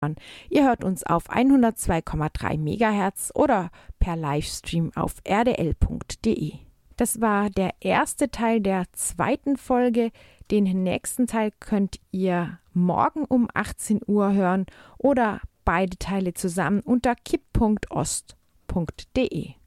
Ihr hört uns auf 102,3 MHz oder per Livestream auf rdl.de. Das war der erste Teil der zweiten Folge. Den nächsten Teil könnt ihr morgen um 18 Uhr hören oder beide Teile zusammen unter kipp.ost.de.